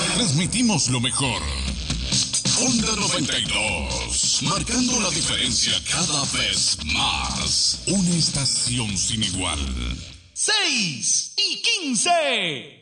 Transmitimos lo mejor. Onda 92, marcando la diferencia cada vez más. Una estación sin igual. 6:15.